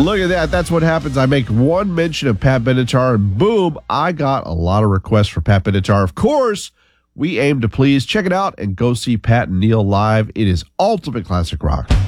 Look at that. That's what happens. I make one mention of Pat Benatar, and boom, I got a lot of requests for Pat Benatar. Of course, we aim to please. Check it out and go see Pat and Neil live. It is ultimate classic rock.